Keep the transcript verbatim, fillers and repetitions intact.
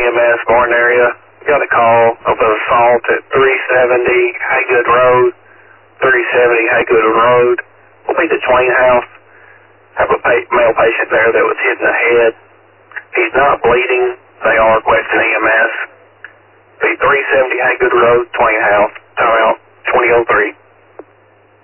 E M S, Barton area. Got a call of an assault at three seventy Haygood Road, three seventy Haygood Road. Will be the Twain House. Have a pa male patient there that was hit in the head. He's not bleeding. They are requesting E M S. Be three seventy Haygood Road, Twain House. Time out, twenty oh three.